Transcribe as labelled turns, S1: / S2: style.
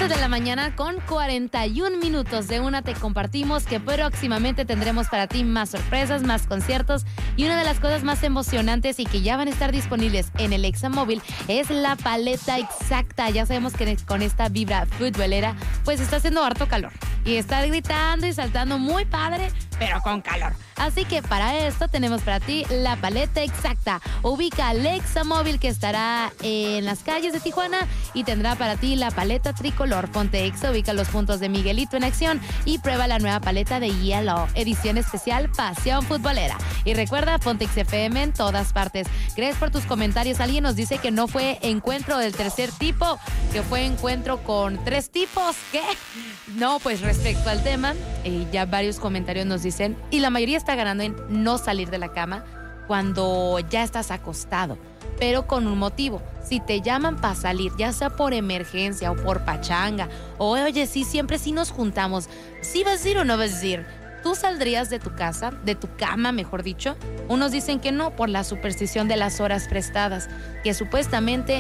S1: 11 de la mañana con 41 minutos de una te compartimos que próximamente tendremos para ti más sorpresas, más conciertos y una de las cosas más emocionantes y que ya van a estar disponibles en el Examóvil es la paleta exacta. Ya sabemos que con esta vibra futbolera pues está haciendo harto calor y está gritando y saltando muy padre, pero con calor. Así que para esto tenemos para ti la paleta exacta. Ubica al Examóvil que estará en las calles de Tijuana y tendrá para ti la paleta tricolor. Ponte Exa, ubica los puntos de Miguelito en acción y prueba la nueva paleta de Yellow, edición especial Pasión Futbolera. Y recuerda, Ponte XFM en todas partes. Gracias por tus comentarios. Alguien nos dice que no fue encuentro del tercer tipo, que fue encuentro con 3 tipos. ¿Qué? No, pues respecto al tema, ya varios comentarios nos dicen, y la mayoría está ganando en no salir de la cama cuando ya estás acostado, pero con un motivo. Si te llaman para salir, ya sea por emergencia o por pachanga, o oye, sí, siempre sí nos juntamos, ¿sí vas a ir o no vas a ir? ¿Tú saldrías de tu casa, de tu cama, mejor dicho? Unos dicen que no, por la superstición de las horas prestadas, que supuestamente